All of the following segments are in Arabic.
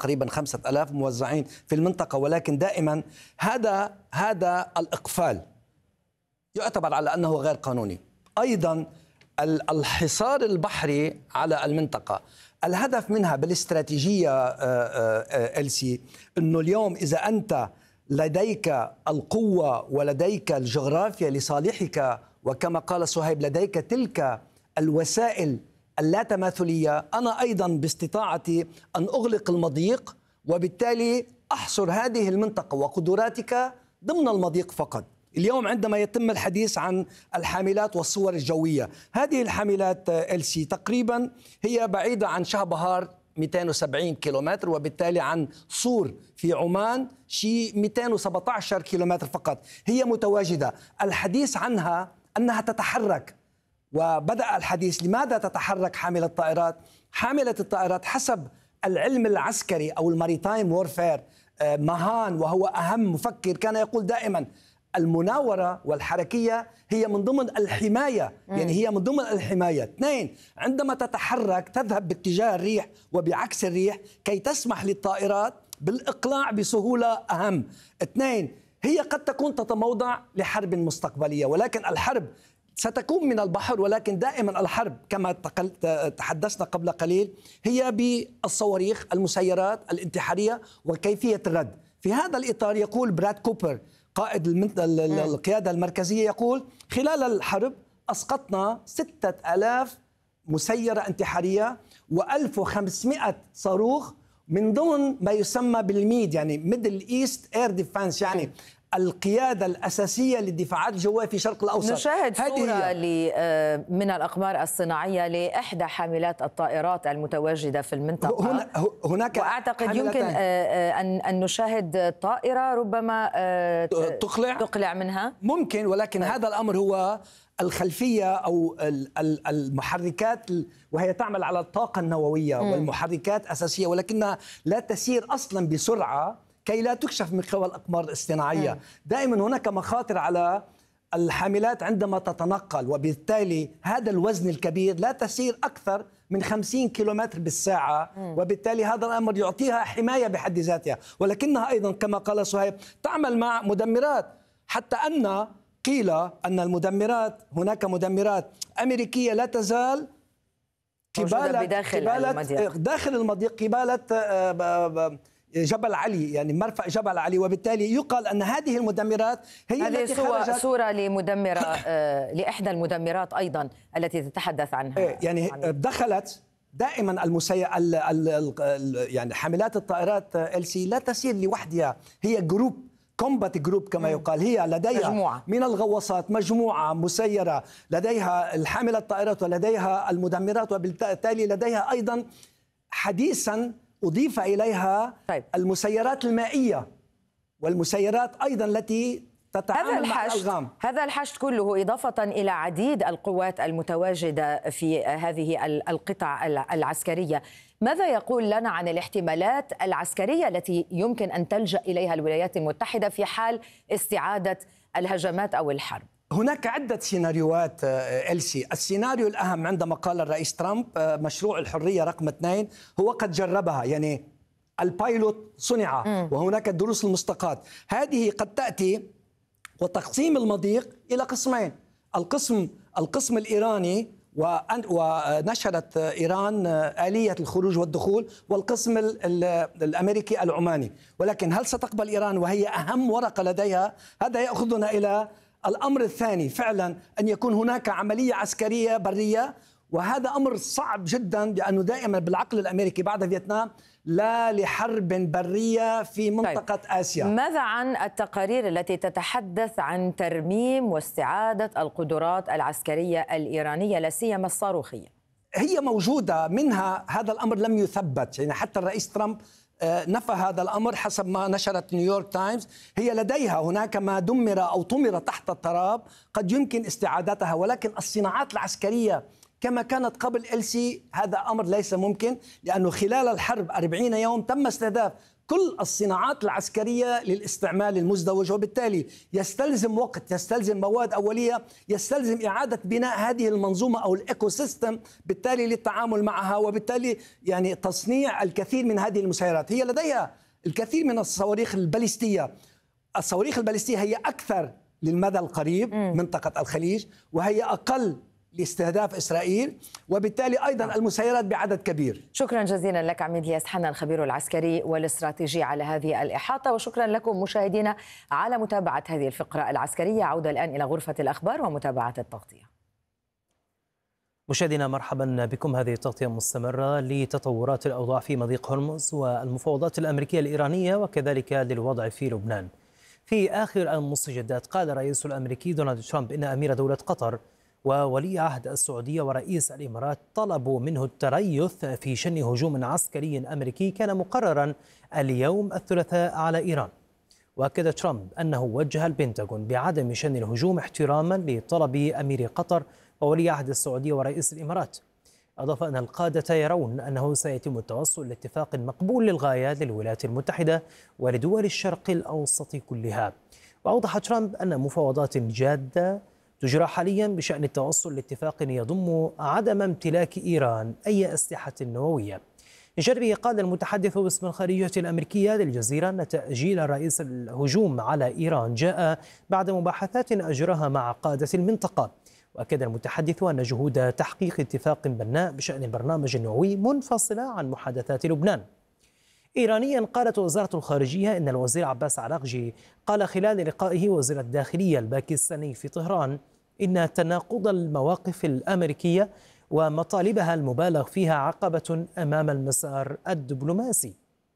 تقريبا 5000 موزعين في المنطقة، ولكن دائما هذا الإقفال يعتبر على أنه غير قانوني. أيضا الحصار البحري على المنطقة، الهدف منها بالاستراتيجية إلسي أنه اليوم إذا أنت لديك القوة ولديك الجغرافيا لصالحك، وكما قال صهيب لديك تلك الوسائل اللاتماثلية، أنا أيضا باستطاعتي أن أغلق المضيق وبالتالي أحصر هذه المنطقة وقدراتك ضمن المضيق فقط. اليوم عندما يتم الحديث عن الحاملات والصور الجوية، هذه الحاملات إلسي تقريبا هي بعيدة عن شهبهار 270 كيلومتر، وبالتالي عن صور في عمان شيء 217 كيلومتر فقط. هي متواجدة. الحديث عنها أنها تتحرك، وبدأ الحديث لماذا تتحرك حاملة الطائرات؟ حاملة الطائرات حسب العلم العسكري أو الماريتايم وورفير، ماهان وهو أهم مفكر كان يقول دائما المناورة والحركية هي من ضمن الحماية، يعني هي من ضمن الحماية. اثنين، عندما تتحرك تذهب باتجاه الريح وبعكس الريح كي تسمح للطائرات بالإقلاع بسهولة أهم. اثنين، هي قد تكون تتموضع لحرب مستقبلية، ولكن الحرب ستكون من البحر، ولكن دائما الحرب كما تحدثنا قبل قليل هي بالصواريخ، المسيرات الانتحارية وكيفية الرد. في هذا الإطار يقول براد كوبر قائد القيادة المركزية، يقول خلال الحرب أسقطنا 6000 مسيرة انتحارية و1500 صاروخ من ضمن ما يسمى بالميد، يعني ميدل إيست إير ديفانس، يعني القيادة الأساسية للدفاعات الجوية في شرق الأوسط. نشاهد صورة من الأقمار الصناعية لإحدى حاملات الطائرات المتواجدة في المنطقة. هناك وأعتقد يمكن أن نشاهد طائرة ربما تقلع منها. ممكن، ولكن هذا الأمر هو الخلفية أو المحركات، وهي تعمل على الطاقة النووية والمحركات أساسية، ولكنها لا تسير أصلا بسرعة كي لا تكشف من قبل الأقمار الاصطناعية. دائما هناك مخاطر على الحاملات عندما تتنقل، وبالتالي هذا الوزن الكبير لا تسير أكثر من 50 كيلومتر بالساعة، وبالتالي هذا الأمر يعطيها حماية بحد ذاتها، ولكنها أيضا كما قال صهيب تعمل مع مدمرات، حتى أن قيل أن المدمرات، هناك مدمرات أمريكية لا تزال داخل المضيق قبالة جبل علي، يعني مرفأ جبل علي، وبالتالي يقال أن هذه المدمرات هي التي خرجت. صورة لمدمرة لإحدى المدمرات أيضا التي تتحدث عنها. يعني دخلت دائما يعني حاملات الطائرات إلسي لا تسير لوحدها، هي جروب، كومبات جروب كما يقال، هي لديها مجموعة من الغواصات، مجموعة مسيرة، لديها الحاملة الطائرات ولديها المدمرات، وبالتالي لديها أيضا حديثا أضيف إليها المسيرات المائية والمسيرات أيضا التي تتعامل مع الألغام. هذا الحشد كله إضافة إلى عديد القوات المتواجدة في هذه القطع العسكرية، ماذا يقول لنا عن الاحتمالات العسكرية التي يمكن أن تلجأ إليها الولايات المتحدة في حال استعادة الهجمات أو الحرب؟ هناك عدة سيناريوهات إلسي. السيناريو الأهم عندما قال الرئيس ترامب مشروع الحرية رقم 2 هو قد جربها، يعني البايلوت صنع وهناك الدروس المستقاة. هذه قد تأتي وتقسيم المضيق إلى قسمين، القسم الإيراني ونشرت إيران آلية الخروج والدخول، والقسم الأمريكي العماني. ولكن هل ستقبل إيران وهي أهم ورقة لديها؟ هذا يأخذنا إلى الأمر الثاني، فعلا أن يكون هناك عملية عسكرية برية، وهذا أمر صعب جدا، لأنه دائما بالعقل الأمريكي بعد فيتنام لا لحرب برية في منطقة آسيا. ماذا عن التقارير التي تتحدث عن ترميم واستعادة القدرات العسكرية الإيرانية لا سيما الصاروخية؟ هي موجودة، منها هذا الأمر لم يثبت، يعني حتى الرئيس ترامب نفى هذا الأمر حسب ما نشرت نيويورك تايمز. هي لديها هناك ما دمر أو طمر تحت التراب قد يمكن استعادتها، ولكن الصناعات العسكرية كما كانت قبل إلسي. هذا أمر ليس ممكن، لأنه خلال الحرب 40 يوم تم استهداف كل الصناعات العسكرية للاستعمال المزدوج، وبالتالي يستلزم وقت، يستلزم مواد أولية، يستلزم إعادة بناء هذه المنظومة أو الإيكو سيستم بالتالي للتعامل معها، وبالتالي يعني تصنيع الكثير من هذه المسيرات. هي لديها الكثير من الصواريخ الباليستية. الصواريخ الباليستية هي أكثر للمدى القريب منطقة الخليج، وهي أقل لاستهداف إسرائيل، وبالتالي أيضا المسيرات بعدد كبير. شكرا جزيلا لك عميد إلياس حنا الخبير العسكري والاستراتيجي على هذه الإحاطة، وشكرا لكم مشاهدينا على متابعة هذه الفقرة العسكرية. عودة الآن إلى غرفة الأخبار ومتابعة التغطية. مشاهدينا مرحبا بكم. هذه التغطية مستمرة لتطورات الأوضاع في مضيق هرمز والمفاوضات الأمريكية الإيرانية وكذلك للوضع في لبنان. في آخر المستجدات قال الرئيس الأمريكي دونالد ترامب إن أمير دولة قطر وولي عهد السعودية ورئيس الإمارات طلبوا منه التريث في شن هجوم عسكري أمريكي كان مقررا اليوم الثلاثاء على إيران. وأكد ترامب أنه وجه البنتاغون بعدم شن الهجوم احتراما لطلب أمير قطر وولي عهد السعودية ورئيس الإمارات. أضاف أن القادة يرون أنه سيتم التوصل لاتفاق مقبول للغاية للولايات المتحدة ولدول الشرق الأوسط كلها. وأوضح ترامب أن مفاوضات جادة تجرى حاليا بشأن التوصل لاتفاق يضم عدم امتلاك إيران أي أسلحة نووية. من جانبه قال المتحدث باسم الخارجية الأمريكية للجزيرة أن تأجيل الرئيس الهجوم على إيران جاء بعد مباحثات أجراها مع قادة المنطقة. وأكد المتحدث أن جهود تحقيق اتفاق بناء بشأن البرنامج النووي منفصلة عن محادثات لبنان. إيرانيا قالت وزارة الخارجية إن الوزير عباس عراقجي قال خلال لقائه وزير الداخلية الباكستاني في طهران إن تناقض المواقف الأمريكية ومطالبها المبالغ فيها عقبة أمام المسار الدبلوماسي.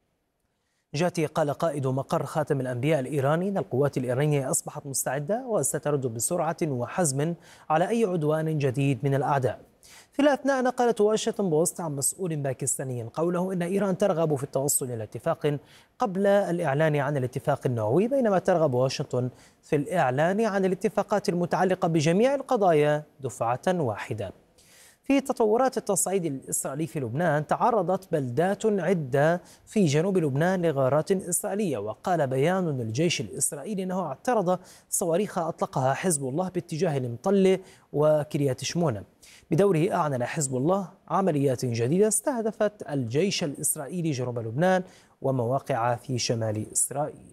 جاتي قال قائد مقر خاتم الأنبياء الإيراني إن القوات الإيرانية أصبحت مستعدة وسترد بسرعة وحزم على أي عدوان جديد من الأعداء. في الأثناء نقلت واشنطن بوست عن مسؤول باكستاني قوله إن إيران ترغب في التوصل إلى اتفاق قبل الإعلان عن الاتفاق النووي، بينما ترغب واشنطن في الإعلان عن الاتفاقات المتعلقة بجميع القضايا دفعة واحدة. في تطورات التصعيد الإسرائيلي في لبنان، تعرضت بلدات عدة في جنوب لبنان لغارات إسرائيلية، وقال بيان للجيش الإسرائيلي أنه اعترض صواريخ أطلقها حزب الله باتجاه المطلة وكريات شمونة. بدوره أعلن حزب الله عمليات جديدة استهدفت الجيش الإسرائيلي جنوب لبنان ومواقع في شمال إسرائيل.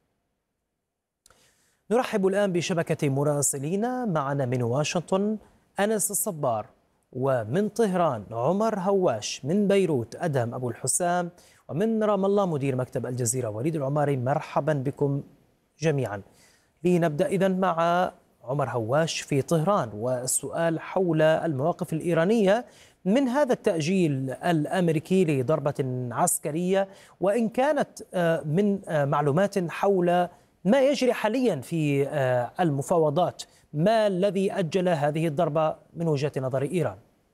نرحب الآن بشبكة مراسلين معنا من واشنطن أنس الصبار، ومن طهران عمر هواش، من بيروت أدهم أبو الحسام، ومن رام الله مدير مكتب الجزيرة وليد العماري. مرحبا بكم جميعا. لنبدأ إذن مع عمر هواش في طهران، والسؤال حول المواقف الإيرانية من هذا التأجيل الأمريكي لضربة عسكرية، وإن كانت من معلومات حول ما يجري حاليا في المفاوضات، ما الذي أجل هذه الضربة من وجهة نظر إيران؟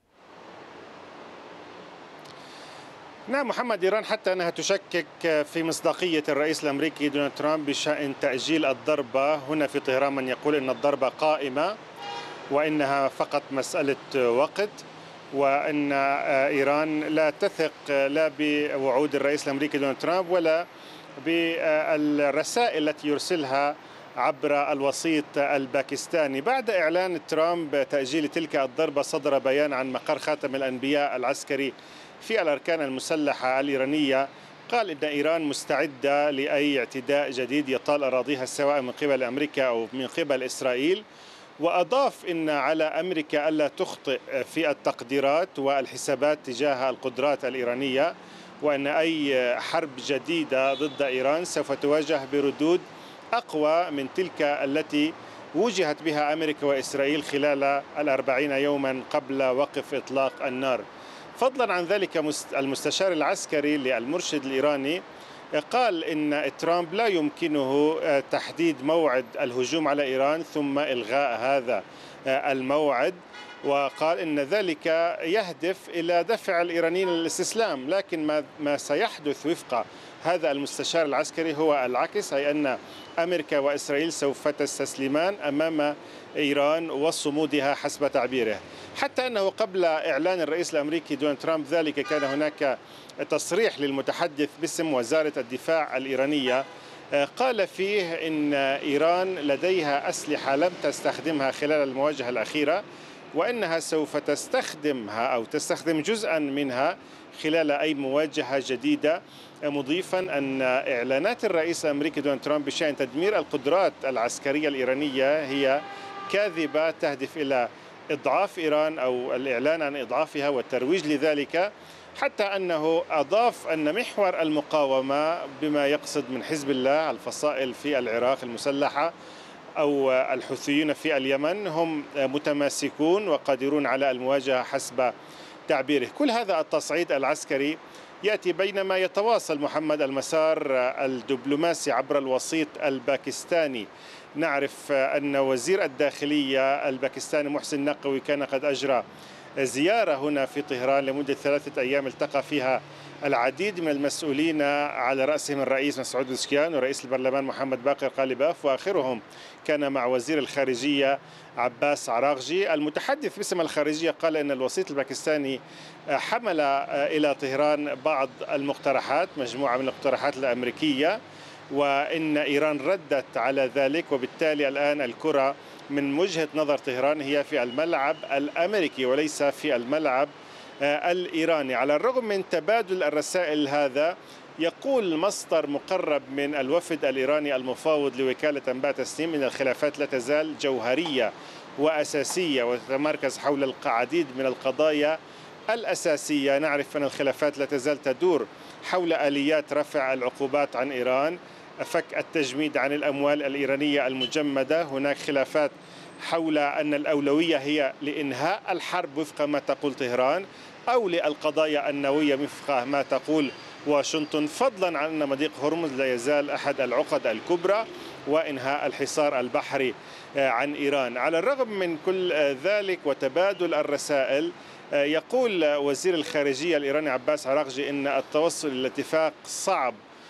نعم محمد، إيران حتى أنها تشكك في مصداقية الرئيس الأمريكي دونالد ترامب بشأن تأجيل الضربة هنا في طهران. من يقول أن الضربة قائمة وإنها فقط مسألة وقت، وأن إيران لا تثق لا بوعود الرئيس الأمريكي دونالد ترامب ولا بالرسائل التي يرسلها عبر الوسيط الباكستاني. بعد إعلان ترامب تأجيل تلك الضربة، صدر بيان عن مقر خاتم الأنبياء العسكري في الأركان المسلحة الإيرانية، قال إن إيران مستعدة لأي اعتداء جديد يطال أراضيها سواء من قبل أمريكا أو من قبل إسرائيل. وأضاف إن على أمريكا ألا تخطئ في التقديرات والحسابات تجاه القدرات الإيرانية، وأن أي حرب جديدة ضد إيران سوف تواجه بردود أقوى من تلك التي وجهت بها أمريكا وإسرائيل خلال 40 يوما قبل وقف إطلاق النار. فضلا عن ذلك، المستشار العسكري للمرشد الإيراني قال إن ترامب لا يمكنه تحديد موعد الهجوم على إيران ثم إلغاء هذا، الموعد، وقال إن ذلك يهدف إلى دفع الإيرانيين للاستسلام. لكن ما سيحدث وفق هذا المستشار العسكري هو العكس، أي أن أمريكا وإسرائيل سوف تستسلمان أمام إيران وصمودها حسب تعبيره. حتى أنه قبل إعلان الرئيس الأمريكي دونالد ترامب ذلك كان هناك تصريح للمتحدث باسم وزارة الدفاع الإيرانية قال فيه إن إيران لديها أسلحة لم تستخدمها خلال المواجهة الأخيرة، وأنها سوف تستخدمها أو تستخدم جزءا منها خلال أي مواجهة جديدة، مضيفا أن إعلانات الرئيس الأمريكي دونالد ترامب بشأن تدمير القدرات العسكرية الإيرانية هي كاذبة تهدف إلى إضعاف إيران أو الإعلان عن إضعافها والترويج لذلك. حتى أنه أضاف أن محور المقاومة بما يقصد من حزب الله الفصائل في العراق المسلحة أو الحوثيين في اليمن هم متماسكون وقادرون على المواجهة حسب تعبيره. كل هذا التصعيد العسكري يأتي بينما يتواصل محمد المسار الدبلوماسي عبر الوسيط الباكستاني. نعرف أن وزير الداخلية الباكستاني محسن نقوي كان قد أجرى زيارة هنا في طهران لمدة 3 أيام التقى فيها العديد من المسؤولين على رأسهم الرئيس مسعود بزشكيان ورئيس البرلمان محمد باقر قالباف، وآخرهم كان مع وزير الخارجية عباس عراغجي. المتحدث باسم الخارجية قال أن الوسيط الباكستاني حمل إلى طهران بعض المقترحات، مجموعة من المقترحات الأمريكية، وإن إيران ردت على ذلك، وبالتالي الآن الكرة من وجهة نظر طهران هي في الملعب الأمريكي وليس في الملعب الإيراني. على الرغم من تبادل الرسائل هذا، يقول مصدر مقرب من الوفد الإيراني المفاوض لوكالة أنباء تسنيم أن الخلافات لا تزال جوهرية وأساسية وتتمركز حول العديد من القضايا الأساسية. نعرف أن الخلافات لا تزال تدور حول آليات رفع العقوبات عن إيران، فك التجميد عن الأموال الإيرانية المجمدة. هناك خلافات حول أن الأولوية هي لإنهاء الحرب وفق ما تقول طهران أو للقضايا النووية وفق ما تقول واشنطن، فضلا عن أن مضيق هرمز لا يزال أحد العقد الكبرى وإنهاء الحصار البحري عن إيران. على الرغم من كل ذلك وتبادل الرسائل، يقول وزير الخارجية الإيراني عباس عراغجي إن التوصل إلى اتفاق صعب،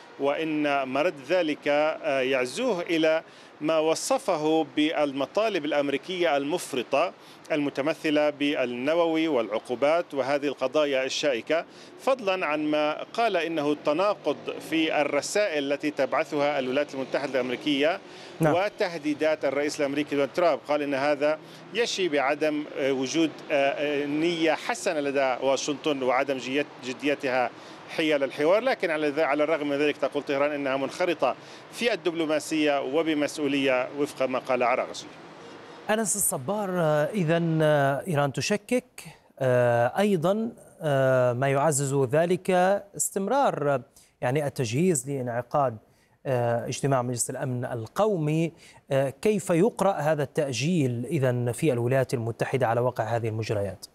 وإن مرد ذلك يعزوه إلى ما وصفه بالمطالب الأمريكية المفرطة المتمثلة بالنووي والعقوبات وهذه القضايا الشائكة، فضلا عن ما قال إنه تناقض في الرسائل التي تبعثها الولايات المتحدة الأمريكية وتهديدات الرئيس الأمريكي دونالد ترامب. قال إن هذا يشي بعدم وجود نية حسنة لدى واشنطن وعدم جديتها حيال الحوار. لكن على الرغم من ذلك تقول طهران إنها منخرطة في الدبلوماسية وبمسؤولية وفق ما قال عراغجي. أنس الصبار، إذن إيران تشكك، أيضا ما يعزز ذلك استمرار يعني التجهيز لانعقاد اجتماع مجلس الأمن القومي. كيف يقرأ هذا التأجيل إذن في الولايات المتحدة على واقع هذه المجريات؟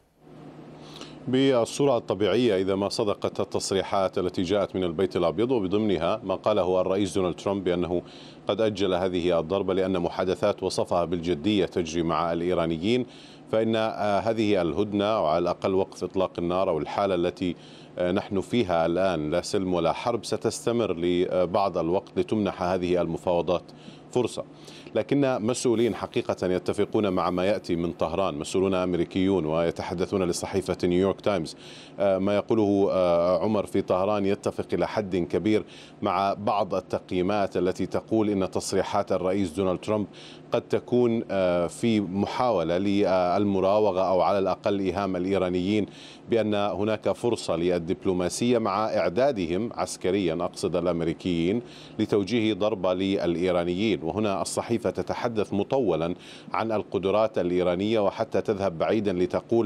بالصورة الطبيعية إذا ما صدقت التصريحات التي جاءت من البيت الأبيض، وبضمنها ما قاله الرئيس دونالد ترامب بأنه قد أجل هذه الضربة لأن محادثات وصفها بالجدية تجري مع الإيرانيين، فإن هذه الهدنة أو على الأقل وقف إطلاق النار أو الحالة التي نحن فيها الآن لا سلم ولا حرب ستستمر لبعض الوقت لتمنح هذه المفاوضات فرصة. لكن مسؤولين حقيقة يتفقون مع ما يأتي من طهران، مسؤولون أمريكيون ويتحدثون لصحيفة نيويورك تايمز. ما يقوله عمر في طهران يتفق إلى حد كبير مع بعض التقييمات التي تقول إن تصريحات الرئيس دونالد ترامب قد تكون في محاولة للمراوغة أو على الأقل إيهام الإيرانيين بأن هناك فرصة للدبلوماسية مع إعدادهم عسكريا، أقصد الأمريكيين، لتوجيه ضربة للإيرانيين. وهنا الصحيفة تتحدث مطولا عن القدرات الإيرانية وحتى تذهب بعيدا لتقول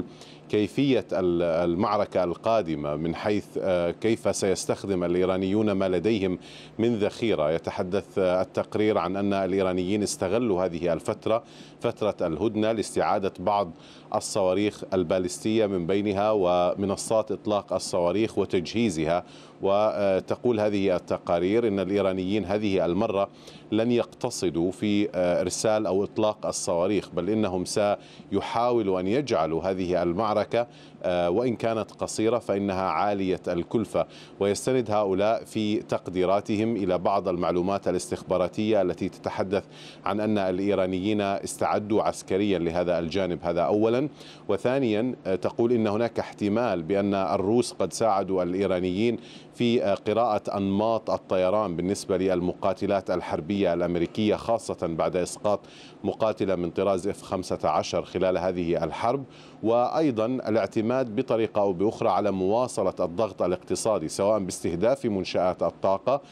كيفية المعركة القادمة من حيث كيف سيستخدم الإيرانيون ما لديهم من ذخيرة. يتحدث التقرير عن أن الإيرانيين استغلوا هذه الفترة، فترة الهدنة، لاستعادة بعض الصواريخ البالستية من بينها ومنصات إطلاق الصواريخ وتجهيزها. وتقول هذه التقارير أن الإيرانيين هذه المرة لن يقتصدوا في إرسال أو إطلاق الصواريخ، بل إنهم سيحاولوا أن يجعلوا هذه المعركة وإن كانت قصيرة فإنها عالية الكلفة. ويستند هؤلاء في تقديراتهم إلى بعض المعلومات الاستخباراتية التي تتحدث عن أن الإيرانيين استعدوا عسكريا لهذا الجانب، هذا أولا. وثانيا تقول إن هناك احتمال بأن الروس قد ساعدوا الإيرانيين في قراءة أنماط الطيران بالنسبة للمقاتلات الحربية الأمريكية، خاصة بعد إسقاط مقاتلة من طراز F-15 خلال هذه الحرب. وأيضا الاعتماد بطريقة أو بأخرى على مواصلة الضغط الاقتصادي، سواء باستهداف منشآت الطاقة